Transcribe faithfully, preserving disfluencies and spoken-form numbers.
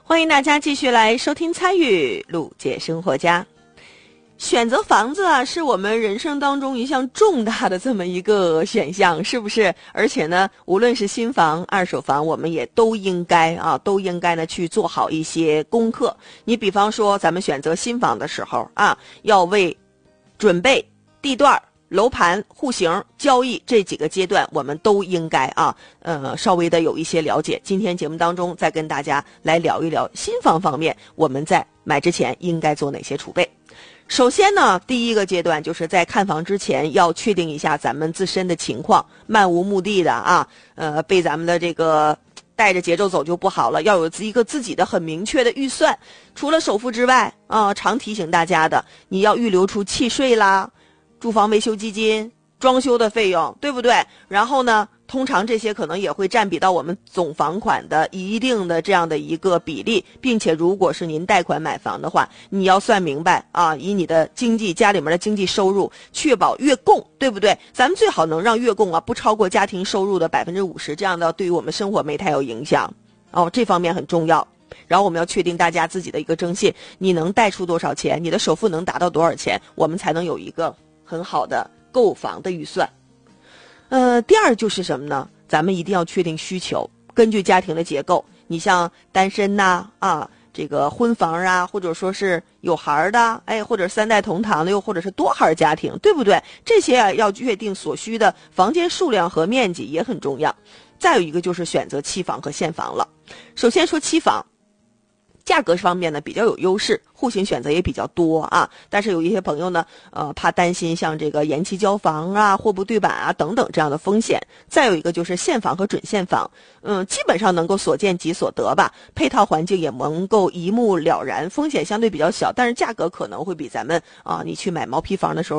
欢迎大家继续来收听参与陆姐生活家。选择房子啊，是我们人生当中一项重大的这么一个选项，是不是？而且呢，无论是新房、二手房，我们也都应该啊，都应该呢去做好一些功课。你比方说，咱们选择新房的时候啊，要为准备地段、楼盘、户型、交易这几个阶段，我们都应该啊，呃，稍微的有一些了解。今天节目当中，再跟大家来聊一聊新房方面，我们在买之前应该做哪些储备。首先呢，第一个阶段就是在看房之前要确定一下咱们自身的情况，漫无目的的啊，呃，被咱们的这个带着节奏走就不好了，要有一个自己的很明确的预算。除了首付之外啊，常提醒大家的，你要预留出契税啦、住房维修基金、装修的费用，对不对？然后呢，通常这些可能也会占比到我们总房款的一定的这样的一个比例，并且如果是您贷款买房的话，你要算明白啊，以你的经济家里面的经济收入，确保月供，对不对？咱们最好能让月供啊不超过家庭收入的百分之五十，这样的对于我们生活没太有影响哦，这方面很重要。然后我们要确定大家自己的一个征信，你能贷出多少钱，你的首付能达到多少钱，我们才能有一个很好的购房的预算。呃，第二就是什么呢？咱们一定要确定需求，根据家庭的结构，你像单身呐 啊, 啊，这个婚房啊，或者说是有孩的，哎，或者三代同堂的，又或者是多孩家庭，对不对？这些啊要确定所需的房间数量和面积也很重要。再有一个就是选择期房和现房了。首先说期房，价格方面呢比较有优势，户型选择也比较多啊，但是有一些朋友呢，呃，怕担心像这个延期交房啊、货不对版啊等等这样的风险。再有一个就是现房和准现房，嗯，基本上能够所见即所得吧，配套环境也能够一目了然，风险相对比较小，但是价格可能会比咱们啊，你去买毛坯房的时候